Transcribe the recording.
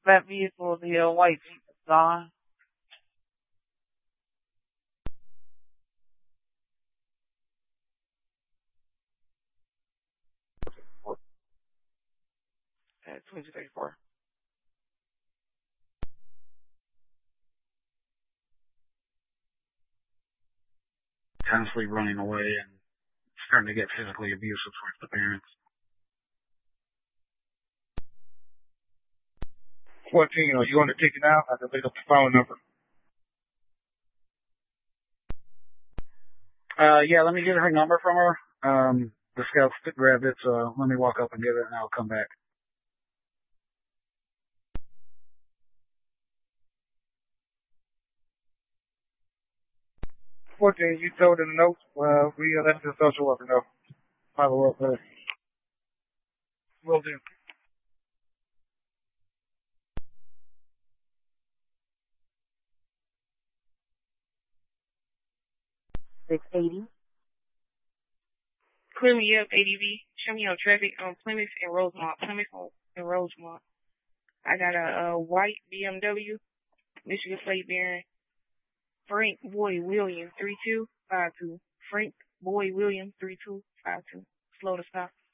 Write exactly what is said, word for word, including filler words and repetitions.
That vehicle, the uh, white Jeep is gone. At twenty-two thirty-four. Constantly running away and starting to get physically abusive towards the parents. fourteen, are you on the ticket now? I can pick up the phone number. Uh, yeah, let me get her number from her. Um, the scouts grabbed it, so let me walk up and get it, and I'll come back. fourteen, you told in the notes, uh, we uh, let the social worker know. Follow up there. Will do. six eighty. Clear me up, A D V. Show me on traffic on Plymouth and Rosemont. Plymouth and Rosemont. I got a, a white B M W, Michigan plate bearing Frank Boy William three two five two. Frank Boy William three two five two. Slow to stop.